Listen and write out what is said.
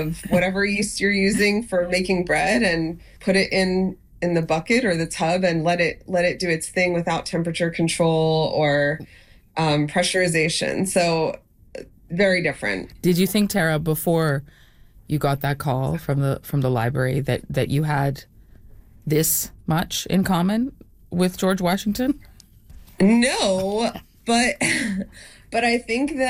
of whatever yeast you're using for making bread and put it in the bucket or the tub and let it do its thing without temperature control or pressurization. So very different. Did you think, Tara, before you got that call from the library that you had this much in common with George Washington? No, but I think that